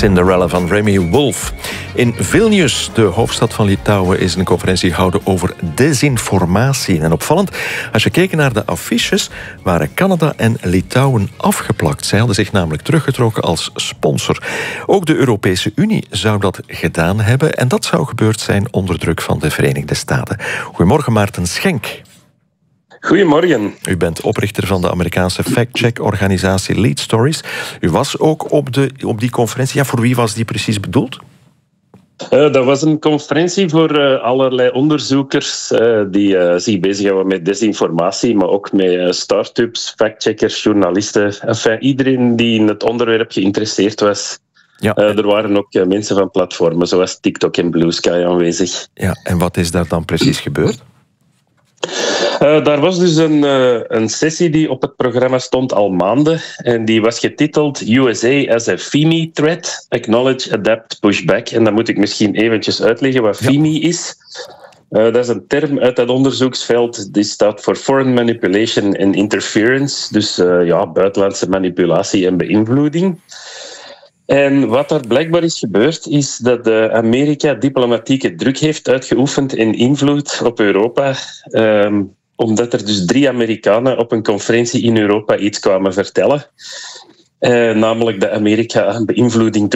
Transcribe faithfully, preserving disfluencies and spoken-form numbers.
Cinderella van Remy Wolf. In Vilnius, de hoofdstad van Litouwen, is een conferentie gehouden over desinformatie. En opvallend, als je keek naar de affiches, waren Canada en Litouwen afgeplakt. Zij hadden zich namelijk teruggetrokken als sponsor. Ook de Europese Unie zou dat gedaan hebben en dat zou gebeurd zijn onder druk van de Verenigde Staten. Goedemorgen, Maarten Schenk. Goedemorgen. U bent oprichter van de Amerikaanse fact-check-organisatie Lead Stories. U was ook op, de, op die conferentie. Ja, voor wie was die precies bedoeld? Uh, dat was een conferentie voor uh, allerlei onderzoekers uh, die uh, zich bezighouden met desinformatie, maar ook met uh, start-ups, factcheckers, journalisten. Enfin, iedereen die in het onderwerp geïnteresseerd was. Ja. Uh, er waren ook uh, mensen van platformen zoals TikTok en Blue Sky aanwezig. Ja, en wat is daar dan precies gebeurd? Uh, daar was dus een, uh, een sessie die op het programma stond al maanden. En die was getiteld U S A as a FIMI threat. Acknowledge, adapt, push back. En dan moet ik misschien eventjes uitleggen wat FIMI ja. is. Uh, dat is een term uit dat onderzoeksveld. Die staat voor Foreign Manipulation and Interference. Dus uh, ja, buitenlandse manipulatie en beïnvloeding. En wat er blijkbaar is gebeurd, is dat Amerika diplomatieke druk heeft uitgeoefend en invloed op Europa. Um, omdat er dus drie Amerikanen op een conferentie in Europa iets kwamen vertellen. Uh, namelijk dat Amerika een beïnvloeding